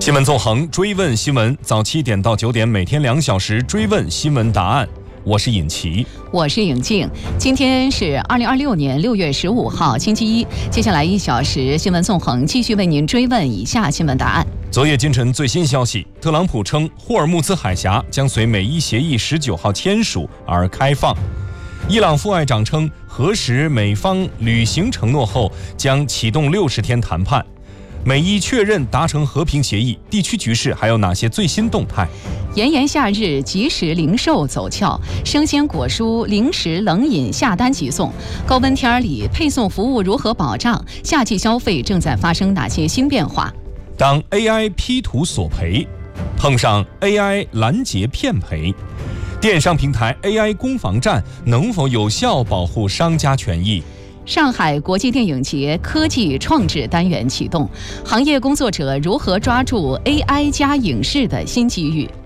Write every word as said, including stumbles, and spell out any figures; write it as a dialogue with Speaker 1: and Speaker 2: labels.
Speaker 1: 新闻纵横，追问新闻，早七点到九点，每天两小时追问新闻答案。我是尹奇，
Speaker 2: 我是尹静。今天是二零二六年六月十五号，星期一。接下来一小时，新闻纵横继续为您追问以下新闻答案。
Speaker 1: 昨夜今晨最新消息，特朗普称霍尔木兹海峡将随美伊协议十九号签署而开放。伊朗副外长称，核实美方履行承诺后，将启动六十天谈判。美伊确认达成和平协议，地区局势还有哪些最新动态？
Speaker 2: 炎炎夏日，即食零售走俏，生鲜果蔬、零食、冷饮下单即送。高温天里，配送服务如何保障？夏季消费正在发生哪些新变化？
Speaker 1: 当 A I 批图索赔，碰上 A I 拦截骗赔，电商平台 A I 攻防战能否有效保护商家权益？
Speaker 2: 上海国际电影节科技创制单元启动，行业工作者如何抓住 A I 加影视的新机遇？